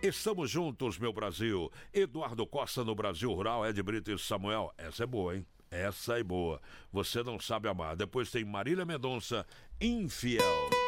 Estamos juntos, meu Brasil. Eduardo Costa no Brasil Rural, Ed Brito e Samuel. Essa é boa, hein? Essa é boa. Você não sabe amar. Depois tem Marília Mendonça, Infiel.